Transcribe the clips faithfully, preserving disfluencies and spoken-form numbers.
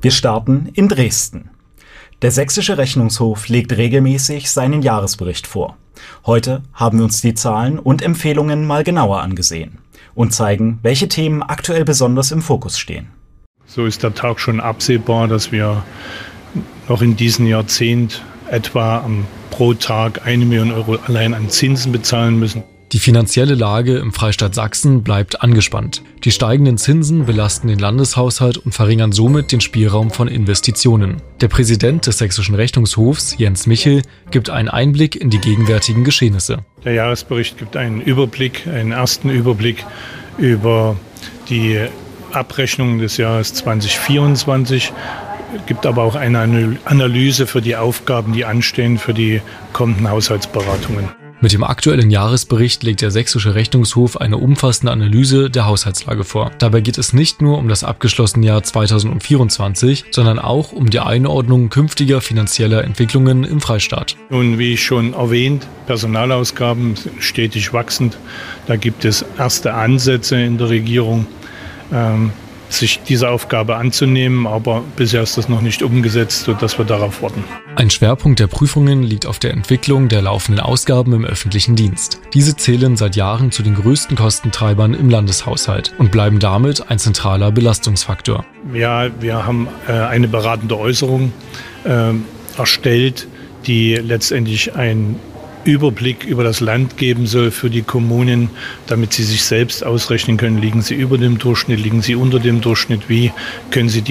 Wir starten in Dresden. Der Sächsische Rechnungshof legt regelmäßig seinen Jahresbericht vor. Heute haben wir uns die Zahlen und Empfehlungen mal genauer angesehen und zeigen, welche Themen aktuell besonders im Fokus stehen. So ist der Tag schon absehbar, dass wir noch in diesem Jahrzehnt etwa pro Tag eine Million Euro allein an Zinsen bezahlen müssen. Die finanzielle Lage im Freistaat Sachsen bleibt angespannt. Die steigenden Zinsen belasten den Landeshaushalt und verringern somit den Spielraum von Investitionen. Der Präsident des Sächsischen Rechnungshofs, Jens Michel, gibt einen Einblick in die gegenwärtigen Geschehnisse. Der Jahresbericht gibt einen Überblick, einen ersten Überblick über die Abrechnungen des Jahres zwanzig vierundzwanzig, gibt aber auch eine Analyse für die Aufgaben, die anstehen für die kommenden Haushaltsberatungen. Mit dem aktuellen Jahresbericht legt der Sächsische Rechnungshof eine umfassende Analyse der Haushaltslage vor. Dabei geht es nicht nur um das abgeschlossene Jahr zweitausendvierundzwanzig, sondern auch um die Einordnung künftiger finanzieller Entwicklungen im Freistaat. Nun, wie schon erwähnt, Personalausgaben stetig wachsend. Da gibt es erste Ansätze in der Regierung, ähm, sich dieser Aufgabe anzunehmen, aber bisher ist das noch nicht umgesetzt, sodass wir darauf warten. Ein Schwerpunkt der Prüfungen liegt auf der Entwicklung der laufenden Ausgaben im öffentlichen Dienst. Diese zählen seit Jahren zu den größten Kostentreibern im Landeshaushalt und bleiben damit ein zentraler Belastungsfaktor. Ja, wir haben äh, eine beratende Äußerung äh, erstellt, die letztendlich ein Überblick über das Land geben soll für die Kommunen, damit sie sich selbst ausrechnen können, liegen sie über dem Durchschnitt, liegen sie unter dem Durchschnitt, wie können sie die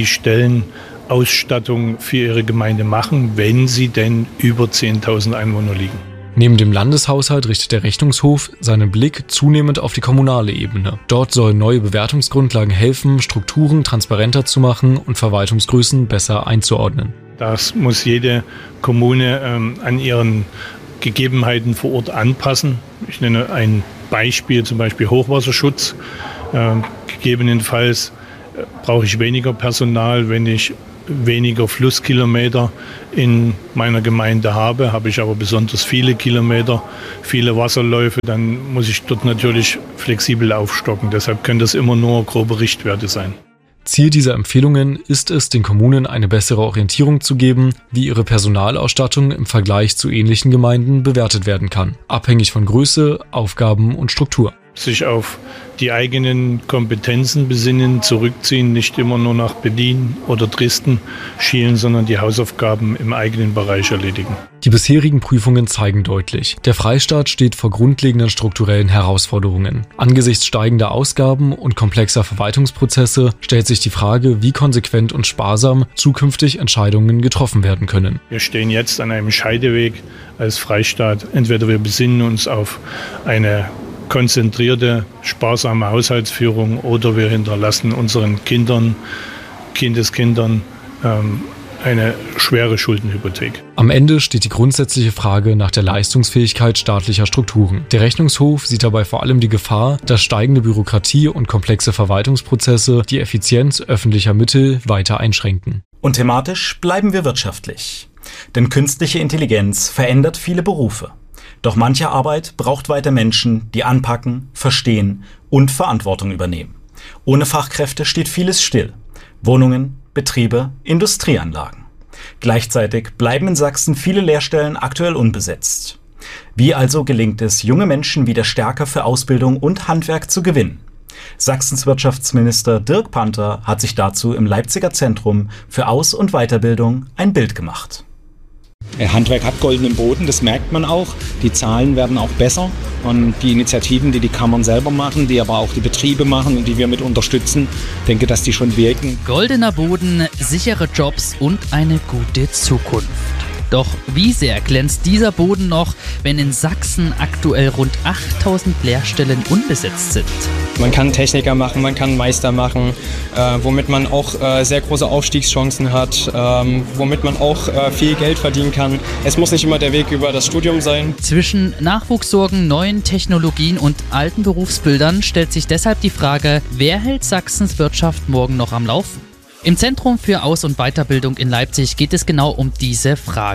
Stellenausstattung für ihre Gemeinde machen, wenn sie denn über zehntausend Einwohner liegen. Neben dem Landeshaushalt richtet der Rechnungshof seinen Blick zunehmend auf die kommunale Ebene. Dort sollen neue Bewertungsgrundlagen helfen, Strukturen transparenter zu machen und Verwaltungsgrößen besser einzuordnen. Das muss jede Kommune ähm, an ihren Gegebenheiten vor Ort anpassen. Ich nenne ein Beispiel, zum Beispiel Hochwasserschutz. Äh, gegebenenfalls äh, brauche ich weniger Personal, wenn ich weniger Flusskilometer in meiner Gemeinde habe. Habe ich aber besonders viele Kilometer, viele Wasserläufe, dann muss ich dort natürlich flexibel aufstocken. Deshalb können das immer nur grobe Richtwerte sein. Ziel dieser Empfehlungen ist es, den Kommunen eine bessere Orientierung zu geben, wie ihre Personalausstattung im Vergleich zu ähnlichen Gemeinden bewertet werden kann, abhängig von Größe, Aufgaben und Struktur. Sich auf die eigenen Kompetenzen besinnen, zurückziehen, nicht immer nur nach Berlin oder Dresden schielen, sondern die Hausaufgaben im eigenen Bereich erledigen. Die bisherigen Prüfungen zeigen deutlich, der Freistaat steht vor grundlegenden strukturellen Herausforderungen. Angesichts steigender Ausgaben und komplexer Verwaltungsprozesse stellt sich die Frage, wie konsequent und sparsam zukünftig Entscheidungen getroffen werden können. Wir stehen jetzt an einem Scheideweg als Freistaat. Entweder wir besinnen uns auf eine konzentrierte, sparsame Haushaltsführung oder wir hinterlassen unseren Kindern, Kindeskindern ähm, eine schwere Schuldenhypothek. Am Ende steht die grundsätzliche Frage nach der Leistungsfähigkeit staatlicher Strukturen. Der Rechnungshof sieht dabei vor allem die Gefahr, dass steigende Bürokratie und komplexe Verwaltungsprozesse die Effizienz öffentlicher Mittel weiter einschränken. Und thematisch bleiben wir wirtschaftlich. Denn künstliche Intelligenz verändert viele Berufe. Doch manche Arbeit braucht weiter Menschen, die anpacken, verstehen und Verantwortung übernehmen. Ohne Fachkräfte steht vieles still. Wohnungen, Betriebe, Industrieanlagen. Gleichzeitig bleiben in Sachsen viele Lehrstellen aktuell unbesetzt. Wie also gelingt es, junge Menschen wieder stärker für Ausbildung und Handwerk zu gewinnen? Sachsens Wirtschaftsminister Dirk Panther hat sich dazu im Leipziger Zentrum für Aus- und Weiterbildung ein Bild gemacht. Handwerk hat goldenen Boden, das merkt man auch. Die Zahlen werden auch besser und die Initiativen, die die Kammern selber machen, die aber auch die Betriebe machen und die wir mit unterstützen, denke, dass die schon wirken. Goldener Boden, sichere Jobs und eine gute Zukunft. Doch wie sehr glänzt dieser Boden noch, wenn in Sachsen aktuell rund achttausend Lehrstellen unbesetzt sind? Man kann Techniker machen, man kann Meister machen, äh, womit man auch äh, sehr große Aufstiegschancen hat, ähm, womit man auch äh, viel Geld verdienen kann. Es muss nicht immer der Weg über das Studium sein. Zwischen Nachwuchssorgen, neuen Technologien und alten Berufsbildern stellt sich deshalb die Frage, wer hält Sachsens Wirtschaft morgen noch am Laufen? Im Zentrum für Aus- und Weiterbildung in Leipzig geht es genau um diese Frage.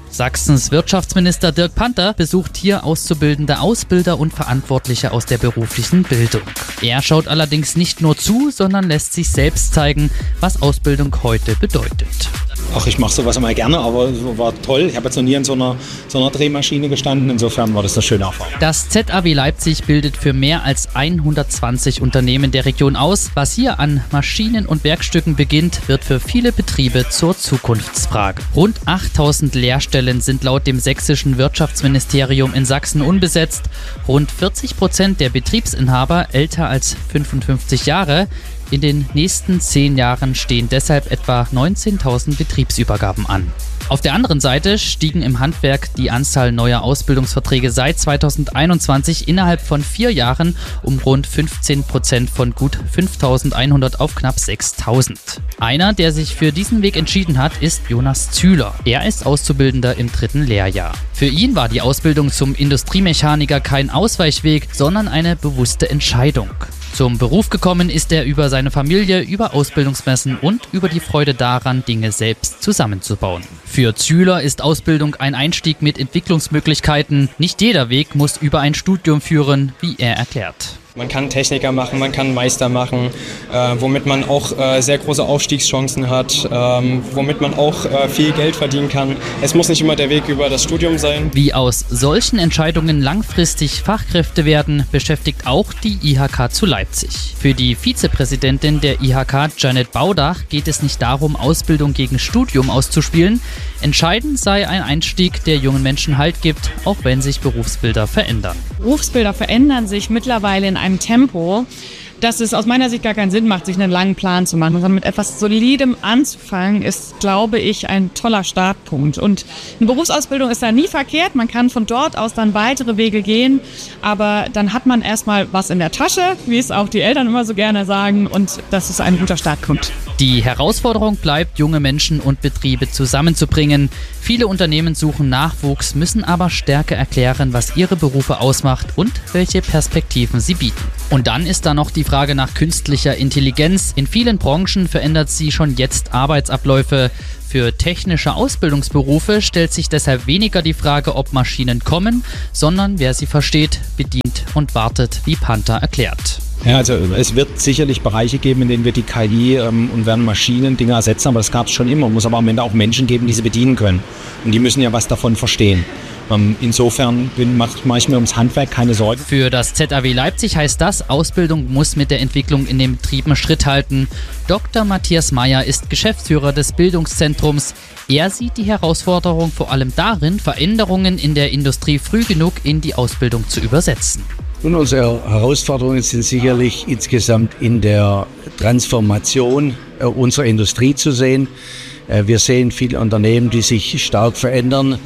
Sachsens Wirtschaftsminister Dirk Panther besucht hier Auszubildende, Ausbilder und Verantwortliche aus der beruflichen Bildung. Er schaut allerdings nicht nur zu, sondern lässt sich selbst zeigen, was Ausbildung heute bedeutet. Ach, ich mache sowas immer gerne, aber es war toll. Ich habe jetzt noch nie in so einer, so einer Drehmaschine gestanden. Insofern war das eine schöne Erfahrung. Das Z A W Leipzig bildet für mehr als hundertzwanzig Unternehmen der Region aus. Was hier an Maschinen und Werkstücken beginnt, wird für viele Betriebe zur Zukunftsfrage. Rund achttausend Lehrstellen sind laut dem sächsischen Wirtschaftsministerium in Sachsen unbesetzt. Rund vierzig Prozent der Betriebsinhaber älter als fünfundfünfzig Jahre. In den nächsten zehn Jahren stehen deshalb etwa neunzehntausend Betriebsübergaben an. Auf der anderen Seite stiegen im Handwerk die Anzahl neuer Ausbildungsverträge seit zweitausendeinundzwanzig innerhalb von vier Jahren um rund fünfzehn Prozent von gut fünftausendeinhundert auf knapp sechstausend. Einer, der sich für diesen Weg entschieden hat, ist Jonas Zühler. Er ist Auszubildender im dritten Lehrjahr. Für ihn war die Ausbildung zum Industriemechaniker kein Ausweichweg, sondern eine bewusste Entscheidung. Zum Beruf gekommen ist er über seine Familie, über Ausbildungsmessen und über die Freude daran, Dinge selbst zusammenzubauen. Für Zühler ist Ausbildung ein Einstieg mit Entwicklungsmöglichkeiten. Nicht jeder Weg muss über ein Studium führen, wie er erklärt. Man kann Techniker machen, man kann Meister machen, äh, womit man auch äh, sehr große Aufstiegschancen hat, ähm, womit man auch äh, viel Geld verdienen kann. Es muss nicht immer der Weg über das Studium sein. Wie aus solchen Entscheidungen langfristig Fachkräfte werden, beschäftigt auch die I H K zu Leipzig. Für die Vizepräsidentin der I H K, Janet Baudach, geht es nicht darum, Ausbildung gegen Studium auszuspielen. Entscheidend sei ein Einstieg, der jungen Menschen Halt gibt, auch wenn sich Berufsbilder verändern. Berufsbilder verändern sich mittlerweile in einem Tempo, dass es aus meiner Sicht gar keinen Sinn macht, sich einen langen Plan zu machen, sondern mit etwas Solidem anzufangen, ist, glaube ich, ein toller Startpunkt. Und eine Berufsausbildung ist da nie verkehrt, man kann von dort aus dann weitere Wege gehen, aber dann hat man erstmal was in der Tasche, wie es auch die Eltern immer so gerne sagen, und das ist ein guter Startpunkt. Die Herausforderung bleibt, junge Menschen und Betriebe zusammenzubringen. Viele Unternehmen suchen Nachwuchs, müssen aber stärker erklären, was ihre Berufe ausmacht und welche Perspektiven sie bieten. Und dann ist da noch die Frage nach künstlicher Intelligenz. In vielen Branchen verändert sie schon jetzt Arbeitsabläufe. Für technische Ausbildungsberufe stellt sich deshalb weniger die Frage, ob Maschinen kommen, sondern wer sie versteht, bedient und wartet, wie Panther erklärt. Ja, also es wird sicherlich Bereiche geben, in denen wir die K I ähm, und werden Maschinen Dinge ersetzen, aber das gab es schon immer. Es muss aber am Ende auch Menschen geben, die sie bedienen können. Und die müssen ja was davon verstehen. Ähm, insofern mache mach ich mir ums Handwerk keine Sorgen. Für das Z A W Leipzig heißt das, Ausbildung muss mit der Entwicklung in den Betrieben Schritt halten. Doktor Matthias Meyer ist Geschäftsführer des Bildungszentrums. Er sieht die Herausforderung vor allem darin, Veränderungen in der Industrie früh genug in die Ausbildung zu übersetzen. Und unsere Herausforderungen sind sicherlich insgesamt in der Transformation unserer Industrie zu sehen. Wir sehen viele Unternehmen, die sich stark verändern,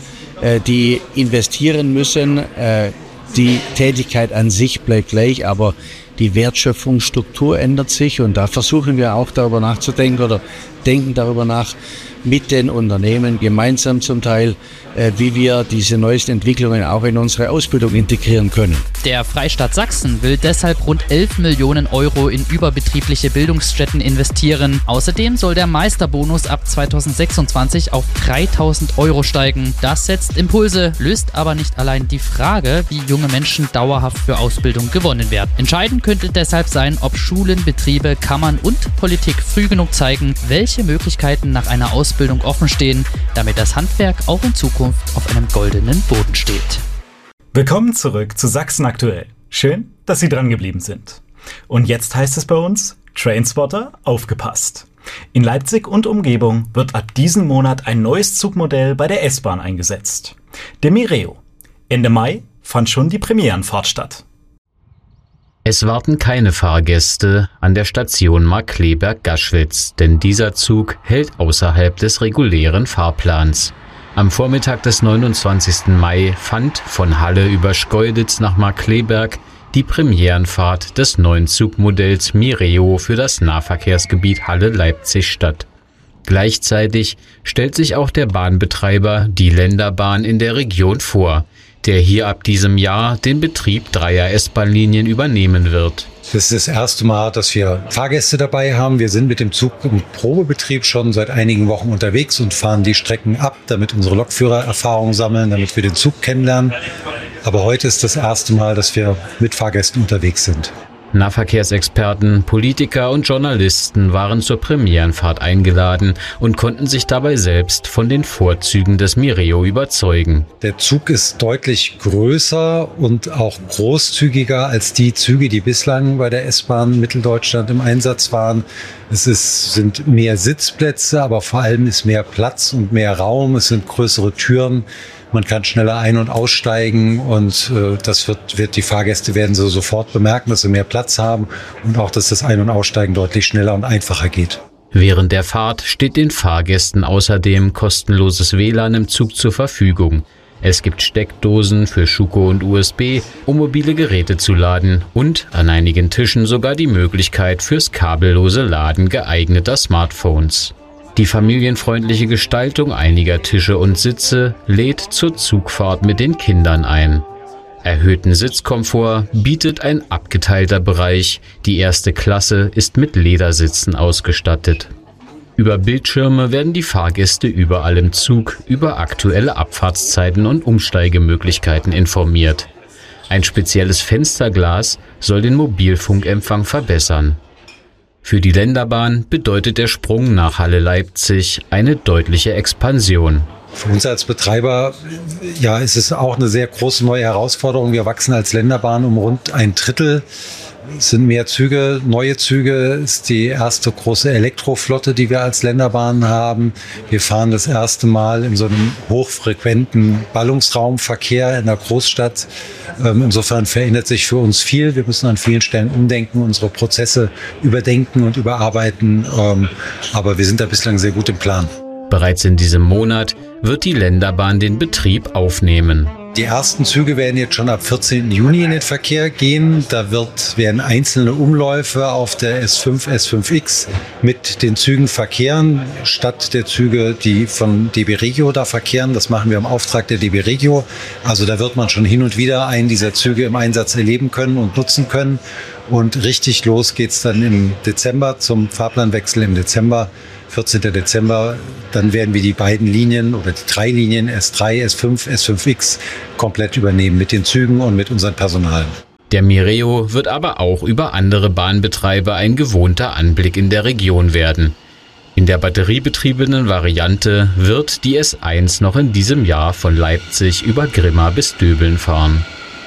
die investieren müssen. Die Tätigkeit an sich bleibt gleich, aber die Wertschöpfungsstruktur ändert sich und da versuchen wir auch darüber nachzudenken oder denken darüber nach, mit den Unternehmen gemeinsam zum Teil, äh, wie wir diese neuesten Entwicklungen auch in unsere Ausbildung integrieren können. Der Freistaat Sachsen will deshalb rund elf Millionen Euro in überbetriebliche Bildungsstätten investieren. Außerdem soll der Meisterbonus ab zweitausendsechsundzwanzig auf dreitausend Euro steigen. Das setzt Impulse, löst aber nicht allein die Frage, wie junge Menschen dauerhaft für Ausbildung gewonnen werden. Entscheidend könnte deshalb sein, ob Schulen, Betriebe, Kammern und Politik früh genug zeigen, welche Möglichkeiten nach einer Ausbildung Ausbildung offen stehen, damit das Handwerk auch in Zukunft auf einem goldenen Boden steht. Willkommen zurück zu Sachsen aktuell. Schön, dass Sie dran geblieben sind. Und jetzt heißt es bei uns, Trainspotter, aufgepasst. In Leipzig und Umgebung wird ab diesem Monat ein neues Zugmodell bei der S-Bahn eingesetzt. Der Mireo. Ende Mai fand schon die Premierenfahrt statt. Es warten keine Fahrgäste an der Station Markkleeberg-Gaschwitz, denn dieser Zug hält außerhalb des regulären Fahrplans. Am Vormittag des neunundzwanzigsten Mai fand von Halle über Schkeuditz nach Markkleeberg die Premierenfahrt des neuen Zugmodells Mireo für das Nahverkehrsgebiet Halle-Leipzig statt. Gleichzeitig stellt sich auch der Bahnbetreiber die Länderbahn in der Region vor. der hier ab diesem Jahr den Betrieb dreier S-Bahn-Linien übernehmen wird. Das ist das erste Mal, dass wir Fahrgäste dabei haben. Wir sind mit dem Zug im Probebetrieb schon seit einigen Wochen unterwegs und fahren die Strecken ab, damit unsere Lokführer Erfahrung sammeln, damit wir den Zug kennenlernen. Aber heute ist das erste Mal, dass wir mit Fahrgästen unterwegs sind. Nahverkehrsexperten, Politiker und Journalisten waren zur Premierenfahrt eingeladen und konnten sich dabei selbst von den Vorzügen des Mireo überzeugen. Der Zug ist deutlich größer und auch großzügiger als die Züge, die bislang bei der S-Bahn Mitteldeutschland im Einsatz waren. Es ist, sind mehr Sitzplätze, aber vor allem ist mehr Platz und mehr Raum. Es sind größere Türen. Man kann schneller ein- und aussteigen und äh, das wird, wird die Fahrgäste werden so sofort bemerken, dass sie mehr Platz haben und auch, dass das Ein- und Aussteigen deutlich schneller und einfacher geht. Während der Fahrt steht den Fahrgästen außerdem kostenloses W L A N im Zug zur Verfügung. Es gibt Steckdosen für Schuko und U S B, um mobile Geräte zu laden und an einigen Tischen sogar die Möglichkeit fürs kabellose Laden geeigneter Smartphones. Die familienfreundliche Gestaltung einiger Tische und Sitze lädt zur Zugfahrt mit den Kindern ein. Erhöhten Sitzkomfort bietet ein abgeteilter Bereich. Die erste Klasse ist mit Ledersitzen ausgestattet. Über Bildschirme werden die Fahrgäste überall im Zug über aktuelle Abfahrtszeiten und Umsteigemöglichkeiten informiert. Ein spezielles Fensterglas soll den Mobilfunkempfang verbessern. Für die Länderbahn bedeutet der Sprung nach Halle Leipzig eine deutliche Expansion. Für uns als Betreiber ja, ist es auch eine sehr große neue Herausforderung. Wir wachsen als Länderbahn um rund ein Drittel. Es sind mehr Züge, neue Züge. Es ist die erste große Elektroflotte, die wir als Länderbahn haben. Wir fahren das erste Mal in so einem hochfrequenten Ballungsraumverkehr in der Großstadt. Insofern verändert sich für uns viel. Wir müssen an vielen Stellen umdenken, unsere Prozesse überdenken und überarbeiten. Aber wir sind da bislang sehr gut im Plan. Bereits in diesem Monat wird die Länderbahn den Betrieb aufnehmen. Die ersten Züge werden jetzt schon ab vierzehnten Juni in den Verkehr gehen. Da wird, werden einzelne Umläufe auf der S fünf, S fünf X mit den Zügen verkehren, statt der Züge, die von D B Regio da verkehren. Das machen wir im Auftrag der D B Regio. Also da wird man schon hin und wieder einen dieser Züge im Einsatz erleben können und nutzen können. Und richtig los geht's dann im Dezember zum Fahrplanwechsel im Dezember. vierzehnten Dezember, dann werden wir die beiden Linien oder die drei Linien S drei, S fünf, S fünf X komplett übernehmen mit den Zügen und mit unserem Personal. Der Mireo wird aber auch über andere Bahnbetreiber ein gewohnter Anblick in der Region werden. In der batteriebetriebenen Variante wird die S eins noch in diesem Jahr von Leipzig über Grimma bis Döbeln fahren.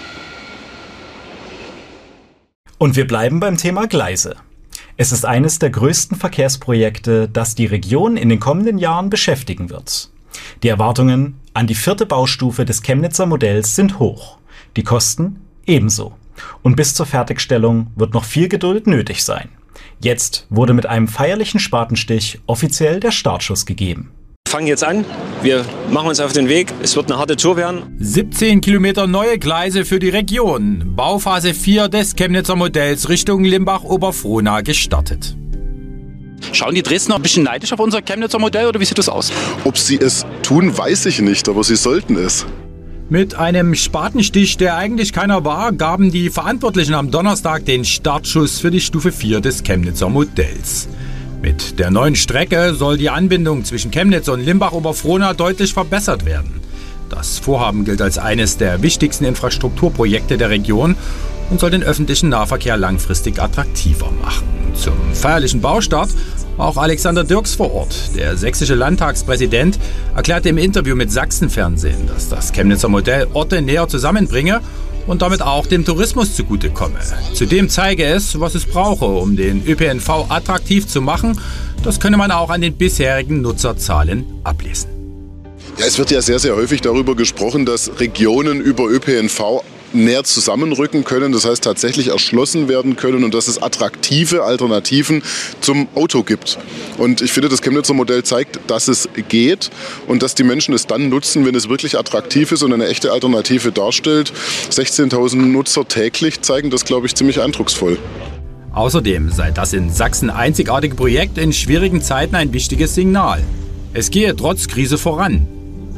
Und wir bleiben beim Thema Gleise. Es ist eines der größten Verkehrsprojekte, das die Region in den kommenden Jahren beschäftigen wird. Die Erwartungen an die vierte Baustufe des Chemnitzer Modells sind hoch, die Kosten ebenso. Und bis zur Fertigstellung wird noch viel Geduld nötig sein. Jetzt wurde mit einem feierlichen Spatenstich offiziell der Startschuss gegeben. Wir fangen jetzt an, wir machen uns auf den Weg, es wird eine harte Tour werden. siebzehn Kilometer neue Gleise für die Region. Bauphase vier des Chemnitzer Modells Richtung Limbach-Oberfrohna gestartet. Schauen die Dresdner ein bisschen neidisch auf unser Chemnitzer Modell oder wie sieht das aus? Ob sie es tun, weiß ich nicht, aber sie sollten es. Mit einem Spatenstich, der eigentlich keiner war, gaben die Verantwortlichen am Donnerstag den Startschuss für die Stufe vier des Chemnitzer Modells. Mit der neuen Strecke soll die Anbindung zwischen Chemnitz und Limbach-Oberfrohna deutlich verbessert werden. Das Vorhaben gilt als eines der wichtigsten Infrastrukturprojekte der Region und soll den öffentlichen Nahverkehr langfristig attraktiver machen. Zum feierlichen Baustart war auch Alexander Dirks vor Ort. Der sächsische Landtagspräsident erklärte im Interview mit Sachsenfernsehen, dass das Chemnitzer Modell Orte näher zusammenbringe und damit auch dem Tourismus zugutekomme. Zudem zeige es, was es brauche, um den Ö P N V attraktiv zu machen. Das könne man auch an den bisherigen Nutzerzahlen ablesen. Ja, es wird ja sehr, sehr häufig darüber gesprochen, dass Regionen über Ö P N V näher zusammenrücken können, das heißt tatsächlich erschlossen werden können und dass es attraktive Alternativen zum Auto gibt. Und ich finde, das Chemnitzer Modell zeigt, dass es geht und dass die Menschen es dann nutzen, wenn es wirklich attraktiv ist und eine echte Alternative darstellt. sechzehntausend Nutzer täglich zeigen das, glaube ich, ziemlich eindrucksvoll. Außerdem sei das in Sachsen einzigartige Projekt in schwierigen Zeiten ein wichtiges Signal. Es gehe trotz Krise voran.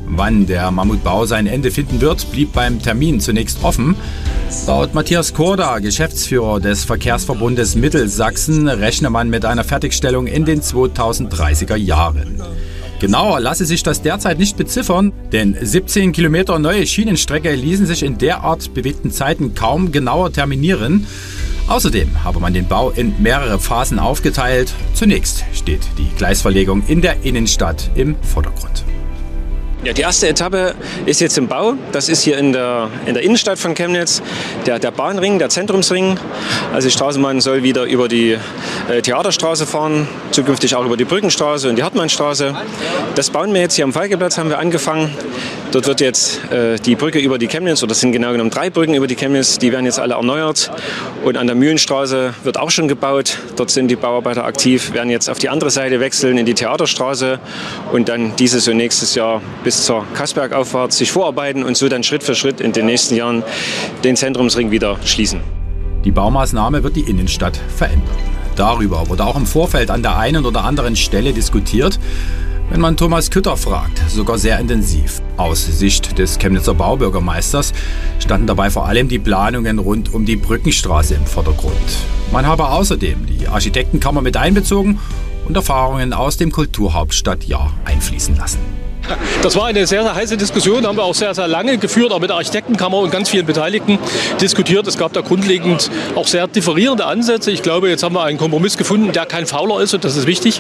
Wann der Mammutbau sein Ende finden wird, blieb beim Termin zunächst offen. Laut Matthias Korda, Geschäftsführer des Verkehrsverbundes Mittelsachsen, rechne man mit einer Fertigstellung in den zweitausenddreißiger Jahren. Genauer lasse sich das derzeit nicht beziffern, denn siebzehn Kilometer neue Schienenstrecke ließen sich in derart bewegten Zeiten kaum genauer terminieren. Außerdem habe man den Bau in mehrere Phasen aufgeteilt. Zunächst steht die Gleisverlegung in der Innenstadt im Vordergrund. Ja, die erste Etappe ist jetzt im Bau. Das ist hier in der, in der Innenstadt von Chemnitz, der, der Bahnring, der Zentrumsring. Also die Straßenbahn soll wieder über die äh, Theaterstraße fahren, zukünftig auch über die Brückenstraße und die Hartmannstraße. Das bauen wir jetzt hier am Falkeplatz, haben wir angefangen. Dort wird jetzt äh, die Brücke über die Chemnitz, oder das sind genau genommen drei Brücken über die Chemnitz, die werden jetzt alle erneuert. Und an der Mühlenstraße wird auch schon gebaut. Dort sind die Bauarbeiter aktiv, werden jetzt auf die andere Seite wechseln, in die Theaterstraße und dann dieses und nächstes Jahr bis zur Kassbergauffahrt sich vorarbeiten und so dann Schritt für Schritt in den nächsten Jahren den Zentrumsring wieder schließen. Die Baumaßnahme wird die Innenstadt verändern. Darüber wurde auch im Vorfeld an der einen oder anderen Stelle diskutiert. Wenn man Thomas Kütter fragt, sogar sehr intensiv. Aus Sicht des Chemnitzer Baubürgermeisters standen dabei vor allem die Planungen rund um die Brückenstraße im Vordergrund. Man habe außerdem die Architektenkammer mit einbezogen und Erfahrungen aus dem Kulturhauptstadtjahr einfließen lassen. Das war eine sehr, sehr heiße Diskussion, haben wir auch sehr, sehr lange geführt, auch mit der Architektenkammer und ganz vielen Beteiligten diskutiert. Es gab da grundlegend auch sehr differierende Ansätze. Ich glaube, jetzt haben wir einen Kompromiss gefunden, der kein Fauler ist, und das ist wichtig.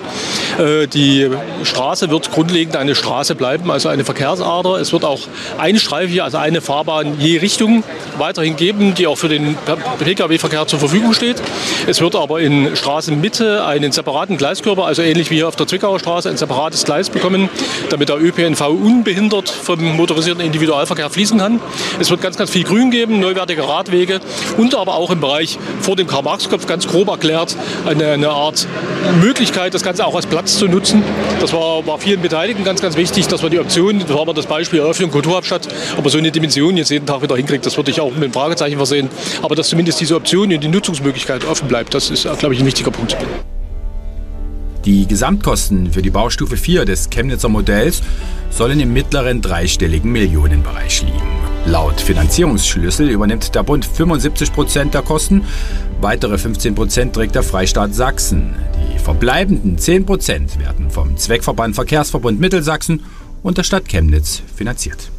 Die Straße wird grundlegend eine Straße bleiben, also eine Verkehrsader. Es wird auch einstreifig, also eine Fahrbahn je Richtung weiterhin geben, die auch für den Pkw-Verkehr zur Verfügung steht. Es wird aber in Straßenmitte einen separaten Gleiskörper, also ähnlich wie hier auf der Zwickauer Straße, ein separates Gleis bekommen, damit der Ö P N V unbehindert vom motorisierten Individualverkehr fließen kann. Es wird ganz, ganz viel Grün geben, neuwertige Radwege und aber auch im Bereich vor dem Karl-Marx-Kopf ganz grob erklärt eine, eine Art Möglichkeit, das Ganze auch als Platz zu nutzen. Das war, war vielen Beteiligten ganz, ganz wichtig, dass wir die Option, das war aber das Beispiel Eröffnung Kulturhauptstadt, aber so eine Dimension jetzt jeden Tag wieder hinkriegt, das würde ich auch mit einem Fragezeichen versehen. Aber dass zumindest diese Option und die Nutzungsmöglichkeit offen bleibt, das ist, glaube ich, ein wichtiger Punkt. Die Gesamtkosten für die Baustufe vier des Chemnitzer Modells sollen im mittleren dreistelligen Millionenbereich liegen. Laut Finanzierungsschlüssel übernimmt der Bund fünfundsiebzig Prozent der Kosten, weitere fünfzehn Prozent trägt der Freistaat Sachsen. Die verbleibenden zehn Prozent werden vom Zweckverband Verkehrsverbund Mittelsachsen und der Stadt Chemnitz finanziert.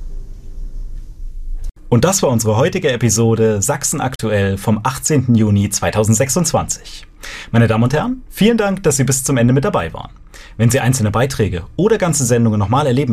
Und das war unsere heutige Episode Sachsen aktuell vom achtzehnten Juni zweitausendsechsundzwanzig. Meine Damen und Herren, vielen Dank, dass Sie bis zum Ende mit dabei waren. Wenn Sie einzelne Beiträge oder ganze Sendungen nochmal erleben